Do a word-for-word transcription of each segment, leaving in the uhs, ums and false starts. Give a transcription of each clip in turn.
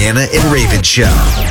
Deanna and Raven Show.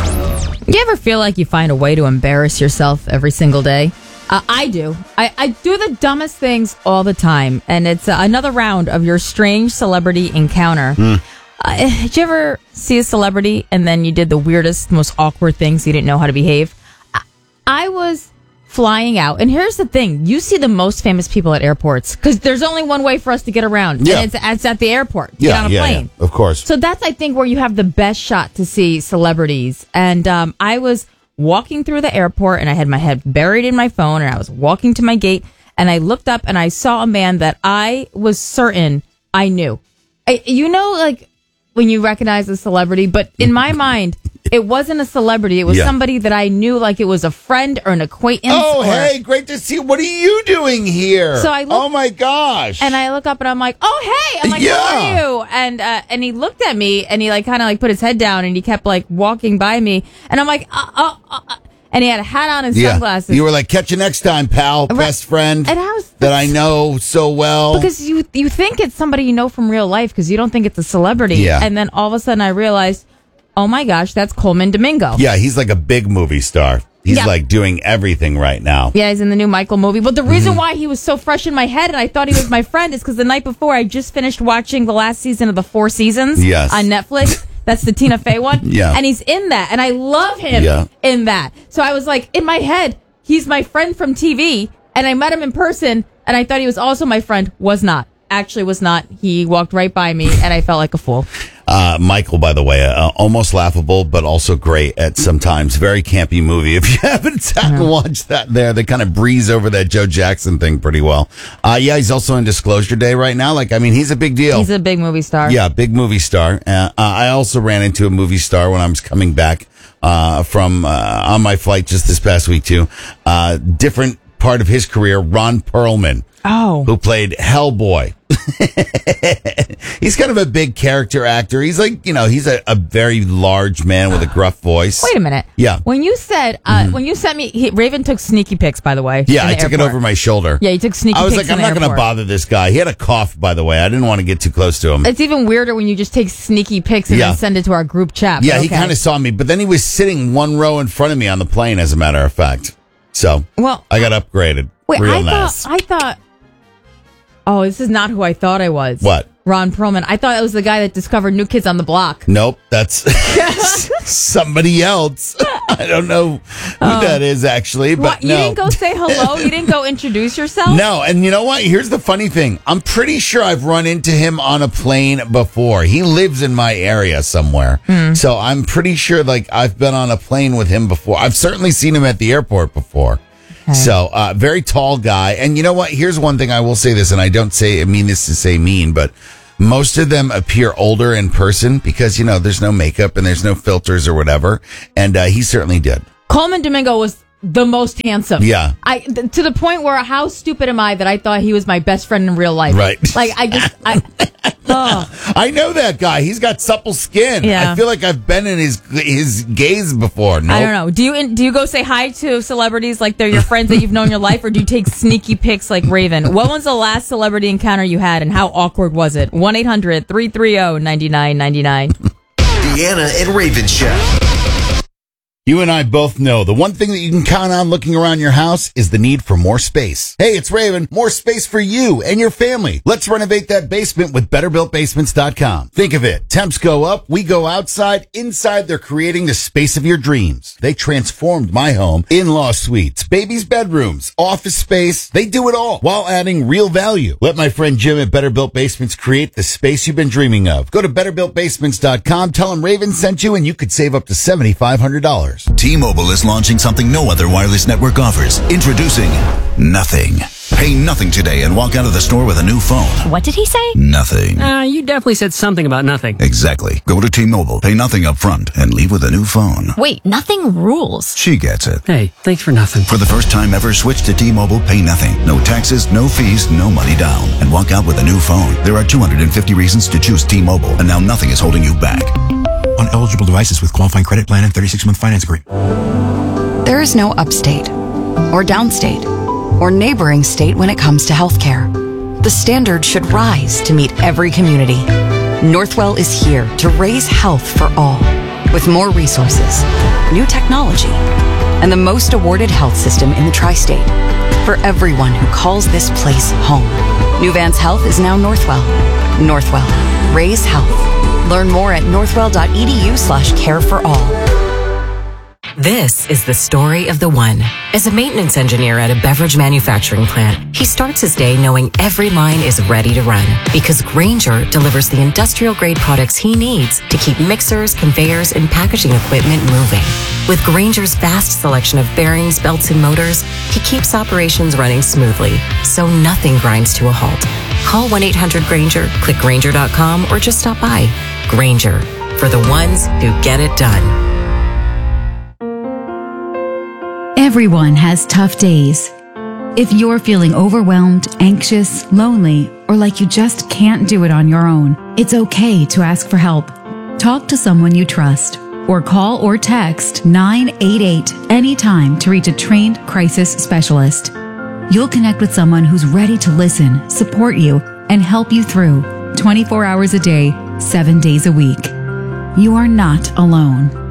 You ever feel like you find a way to embarrass yourself every single day? Uh, I do. I, I do the dumbest things all the time. And it's uh, another round of your strange celebrity encounter. Mm. Uh, did you ever see a celebrity and then you did the weirdest, most awkward things, you didn't know how to behave? I, I was flying out. And here's the thing. You see the most famous people at airports because there's only one way for us to get around. Yeah. And it's, it's at the airport. Yeah, get on a yeah, plane. yeah, of course. So that's, I think, where you have the best shot to see celebrities. And um, I was walking through the airport and I had my head buried in my phone and I was walking to my gate and I looked up and I saw a man that I was certain I knew. I, you know, like when you recognize a celebrity, but in my mind, it wasn't a celebrity. It was Yeah. somebody that I knew, like it was a friend or an acquaintance. Oh, or, hey, great to see you. What are you doing here? So I look- oh, my gosh. And I look up and I'm like, oh, hey. I'm like, Yeah. how are you? And uh, and he looked at me and he like kind of like put his head down and he kept like walking by me. And I'm like, uh, uh, uh, uh. And he had a hat on and yeah. sunglasses. You were like, catch you next time, pal, best friend And I was that I know so well. because you you think it's somebody you know from real life because you don't think it's a celebrity. Yeah. And then all of a sudden I realized, oh my gosh, that's Coleman Domingo. Yeah, he's like a big movie star. He's Yeah. like doing everything right now. Yeah, he's in the new Michael movie. But the reason Mm-hmm. why he was so fresh in my head and I thought he was my friend is because the night before I just finished watching the last season of The Four Seasons Yes. on Netflix. That's the Tina Fey one. Yeah. And he's in that. And I love him Yeah. in that. So I was like, in my head, he's my friend from T V. And I met him in person. And I thought he was also my friend. Was not. Actually was not. He walked right by me. And I felt like a fool. Uh, Michael, by the way, uh, almost laughable, but also great at sometimes. Very campy movie. If you haven't sat and watched that there, they kind of breeze over that Joe Jackson thing pretty well. Uh, yeah, he's also in Disclosure Day right now. Like, I mean, he's a big deal. He's a big movie star. Yeah, big movie star. Uh, uh, I also ran into a movie star when I was coming back uh, from uh, on my flight just this past week, too. Uh, different part of his career, Ron Perlman. Oh. Who played Hellboy. He's kind of a big character actor. He's like, you know, he's a, a very large man with a gruff voice. Wait a minute. Yeah. When you said, uh, mm-hmm. when you sent me, he, Raven took sneaky pics, by the way. Yeah, I took airport. it over my shoulder. Yeah, you took sneaky I was pics like, I'm in not the going to airport. bother this guy. He had a cough, by the way. I didn't want to get too close to him. It's even weirder when you just take sneaky pics and Yeah. then send it to our group chat. Yeah, but he okay. kind of saw me, but then he was sitting one row in front of me on the plane, as a matter of fact. So, Well, I got upgraded. Wait, Real I nice. thought, I thought, oh, this is not who I thought I was. What? Ron Perlman. I thought it was the guy that discovered New Kids on the Block. Nope, that's somebody else. I don't know who Oh. that is, actually, but What? You no. didn't go say hello? You didn't go introduce yourself? No, and you know what? Here's the funny thing. I'm pretty sure I've run into him on a plane before. He lives in my area somewhere. Mm. So I'm pretty sure like I've been on a plane with him before. I've certainly seen him at the airport before. Okay. So, uh, very tall guy. And you know what? Here's one thing I will say this, and I don't say, I mean this to say mean, but most of them appear older in person because, you know, there's no makeup and there's no filters or whatever. And uh, he certainly did. Coleman Domingo was the most handsome. Yeah. I th- to the point where how stupid am I that I thought he was my best friend in real life? Right. Like I just I oh. I know that guy. He's got supple skin. Yeah. I feel like I've been in his his gaze before. Nope. I don't know. Do you do you go say hi to celebrities like they're your friends that you've known your life, or do you take sneaky pics like Raven? What was the last celebrity encounter you had, and how awkward was it? one eight hundred three three zero nine nine nine nine. Deanna and Raven Show. You and I both know the one thing that you can count on looking around your house is the need for more space. Hey, it's Raven. More space for you and your family. Let's renovate that basement with better built basements dot com. Think of it. Temps go up. We go outside. Inside, they're creating the space of your dreams. They transformed my home. In-law suites, babies' bedrooms, office space. They do it all while adding real value. Let my friend Jim at Better Built Basements create the space you've been dreaming of. Go to better built basements dot com. Tell them Raven sent you and you could save up to seven thousand five hundred dollars. T-Mobile is launching something no other wireless network offers. Introducing Nothing. Pay nothing today and walk out of the store with a new phone. What did he say? Nothing. Uh, you definitely said something about nothing. Exactly. Go to T-Mobile, pay nothing up front, and leave with a new phone. Wait, nothing rules. She gets it. Hey, thanks for nothing. For the first time ever, switch to T-Mobile, pay nothing. No taxes, no fees, no money down. And walk out with a new phone. There are two hundred fifty reasons to choose T-Mobile, and now nothing is holding you back. On eligible devices with qualifying credit plan and thirty-six month finance agreement. There is no upstate or downstate or neighboring state when it comes to healthcare. The standard should rise to meet every community. Northwell is here to raise health for all, With more resources, new technology, and the most awarded health system in the tri-state. For everyone who calls this place home. Nuvance Health is now Northwell. Northwell. Raise health. Learn more at northwell.edu slash care for all. This is the story of the one. As a maintenance engineer at a beverage manufacturing plant, he starts his day knowing every line is ready to run because Grainger delivers the industrial-grade products he needs to keep mixers, conveyors, and packaging equipment moving. With Grainger's vast selection of bearings, belts, and motors, he keeps operations running smoothly, so nothing grinds to a halt. Call one eight hundred Grainger, click Grainger dot com, or just stop by. Grainger, for the ones who get it done. Everyone has tough days. If you're feeling overwhelmed, anxious, lonely, or like you just can't do it on your own, it's okay to ask for help. Talk to someone you trust, or call or text nine eight eight anytime to reach a trained crisis specialist. You'll connect with someone who's ready to listen, support you, and help you through twenty-four hours a day, seven days a week. You are not alone.